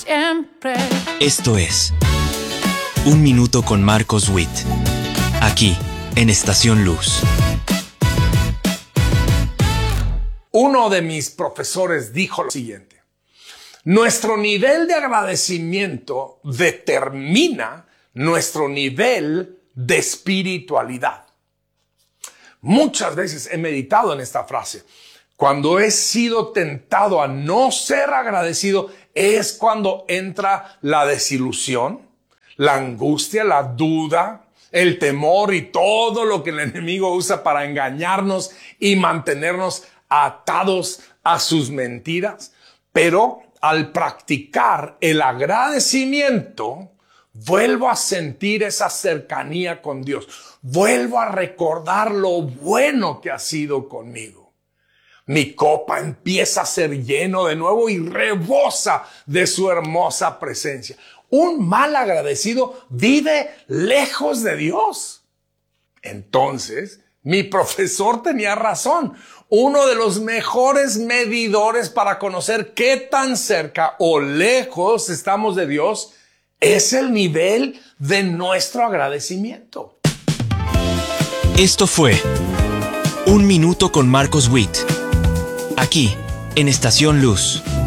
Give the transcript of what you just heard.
siempre. Esto es Un Minuto con Marcos Witt, aquí en Estación Luz. Uno de mis profesores dijo lo siguiente: nuestro nivel de agradecimiento determina nuestro nivel de espiritualidad. Muchas veces he meditado en esta frase. Cuando he sido tentado a no ser agradecido es cuando entra la desilusión, la angustia, la duda, el temor y todo lo que el enemigo usa para engañarnos y mantenernos atados a sus mentiras. Pero al practicar el agradecimiento, vuelvo a sentir esa cercanía con Dios. Vuelvo a recordar lo bueno que ha sido conmigo. Mi copa empieza a ser lleno de nuevo y rebosa de su hermosa presencia. Un mal agradecido vive lejos de Dios. Entonces, mi profesor tenía razón. Uno de los mejores medidores para conocer qué tan cerca o lejos estamos de Dios es el nivel de nuestro agradecimiento. Esto fue Un Minuto con Marcos Witt, aquí en Estación Luz.